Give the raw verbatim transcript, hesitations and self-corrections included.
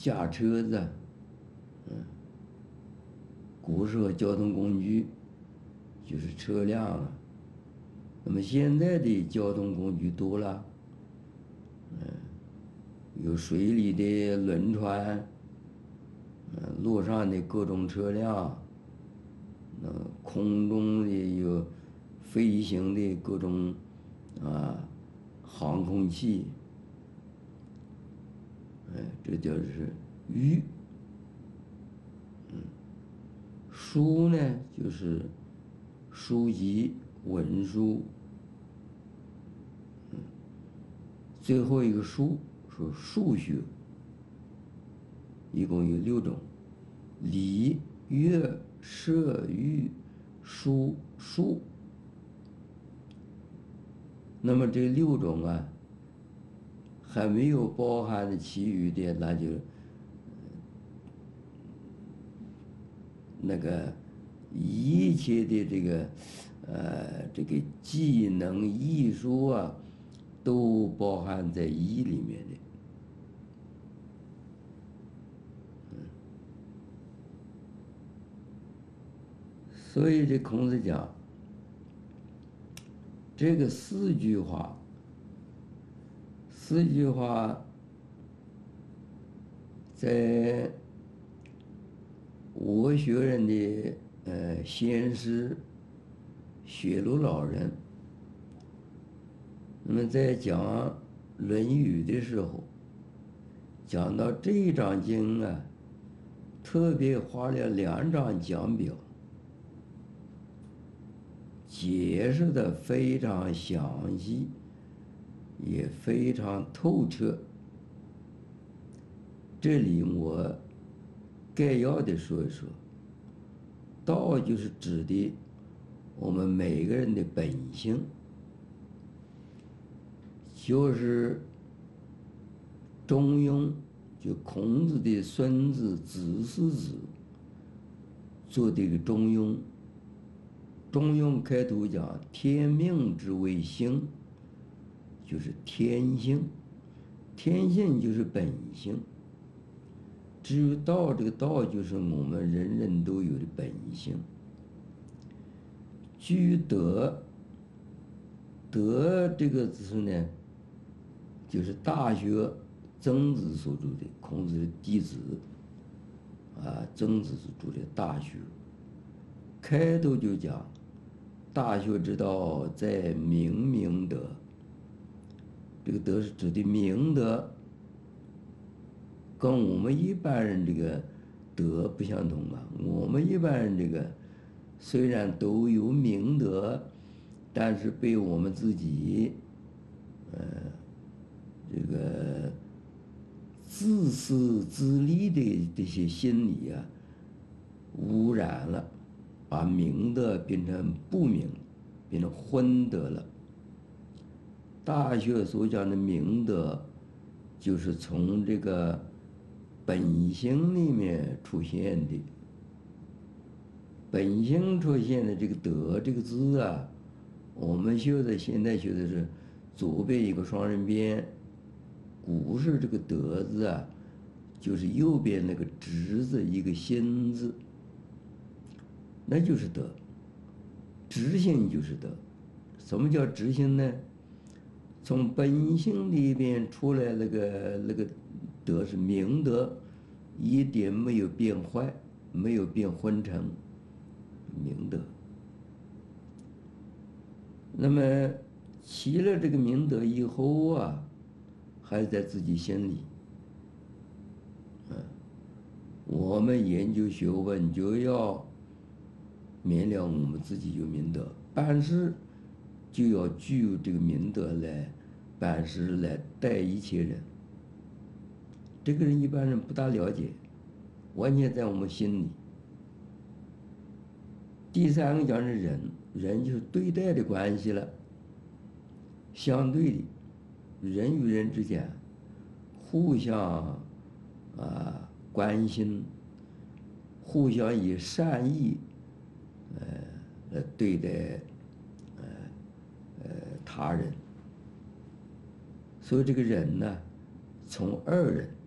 驾车子，嗯，古时候交通工具就是车辆啊。那么现在的交通工具多了，嗯，有水里的轮船，嗯，路上的各种车辆，那空中的有飞行的各种啊航空器，哎，这叫是鱼。嗯，书呢就是书籍文书。嗯，最后一个数是数学，一共有六种：礼、乐、射、御、书、数。那么这六种啊，还没有包含的其余的，那就那个一切的这个呃这个技能艺术啊，都包含在一里面的。嗯，所以这孔子讲这个四句话，四句话在我学人的呃先师雪庐老人，那么在讲《论语》的时候，讲到这一章经啊，特别花了两章讲表，解释的非常详细，也非常透彻。这里我概要的说一说，道就是指的我们每个人的本性，就是中庸，就孔子的孙子子思子做的一个中庸。中庸开头讲天命之谓性，就是天性，天性就是本性。至于道，这个道就是我们人人都有的本性。居德，德这个字呢，就是《大学》曾子所著的，孔子的弟子啊，曾子所著的《大学》，开头就讲大学之道，在明明德。这个德是指的明德，跟我们一般人这个德不相同嘛。我们一般人这个虽然都有明德，但是被我们自己呃这个自私自利的这些心理啊污染了，把明德变成不明，变成昏德了。大学所讲的明德，就是从这个本性里面出现的。本性出现的这个德这个字啊，我们学的现在学的是左边一个双人边，古时这个德字啊，就是右边那个直字一个心字，那就是德。直性就是德。什么叫直性呢？从本性里边出来那个那个德是明德，一点没有变坏，没有变昏沉，明德。那么起了这个明德以后啊，还在自己心里。嗯，我们研究学问就要明了我们自己有明德，办事就要具有这个明德来办事，来待一切人。这个人一般人不大了解，完全在我们心里。第三个讲是人，人就是对待的关系了，相对的，人与人之间互相啊关心，互相以善意呃来对待呃呃他人。所以这个人呢，从二人